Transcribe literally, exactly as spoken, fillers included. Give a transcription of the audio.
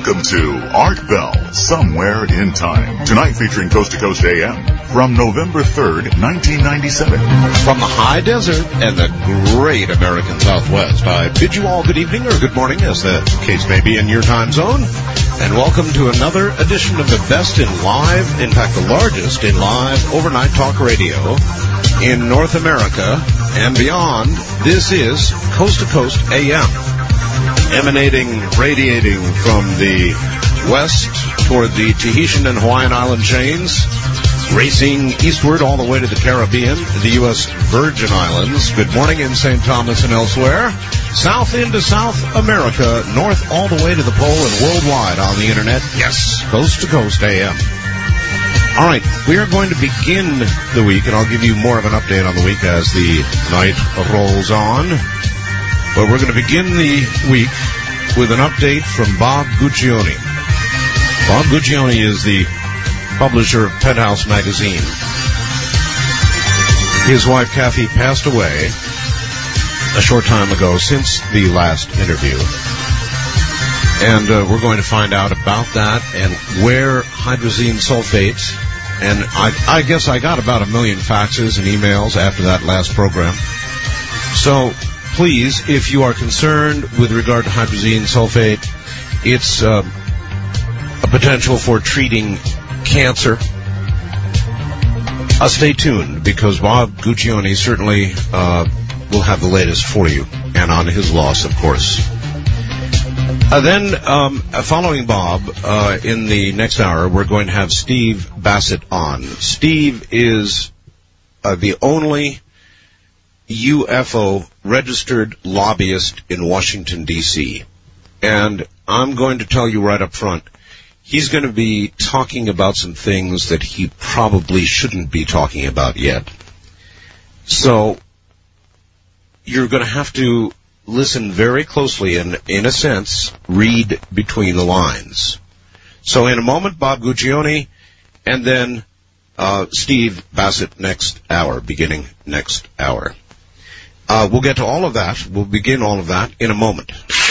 Welcome to Art Bell, Somewhere in Time. Tonight featuring Coast to Coast A M from November third, nineteen ninety-seven. From the high desert and the great American Southwest, I bid you all good evening or good morning, as the case may be in your time zone. And welcome to another edition of the best in live, in fact the largest in live overnight talk radio in North America and beyond. This is Coast to Coast A M, emanating, radiating from the west toward the Tahitian and Hawaiian island chains, racing eastward all the way to the Caribbean, the U S Virgin Islands. Good morning in Saint Thomas and elsewhere. South into South America, north all the way to the pole and worldwide on the internet. Yes, Coast to Coast A M. All right, we are going to begin the week, and I'll give you more of an update on the week as the night rolls on. But we're going to begin the week with an update from Bob Guccione. Bob Guccione is the publisher of Penthouse magazine. His wife, Kathy, passed away a short time ago since the last interview. And uh, we're going to find out about that and where hydrazine sulfate, and I, I guess I got about a million faxes and emails after that last program. So please, if you are concerned with regard to hydrazine sulfate, it's uh, a potential for treating cancer. Uh, stay tuned, because Bob Guccione certainly uh, will have the latest for you, and on his loss, of course. Uh, then, um, following Bob, uh, in the next hour, we're going to have Steve Bassett on. Steve is uh, the only U F O registered lobbyist in Washington, D C And I'm going to tell you right up front, he's going to be talking about some things that he probably shouldn't be talking about yet. So you're going to have to listen very closely and, in a sense, read between the lines. So in a moment, Bob Guccione, and then uh, Steve Bassett next hour, beginning next hour. Uh, we'll get to all of that. We'll begin all of that in a moment.